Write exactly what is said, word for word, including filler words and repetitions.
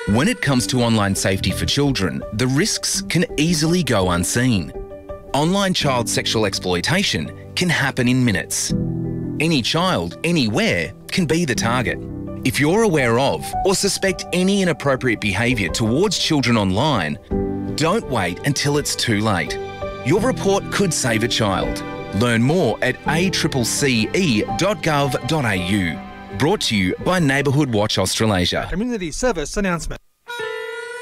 When it comes to online safety for children, the risks can easily go unseen. Online child sexual exploitation can happen in minutes. Any child, anywhere, can be the target. If you're aware of or suspect any inappropriate behaviour towards children online, don't wait until it's too late. Your report could save a child. Learn more at a c c c e dot gov dot a u. Brought to you by Neighbourhood Watch Australasia. Community Service Announcement.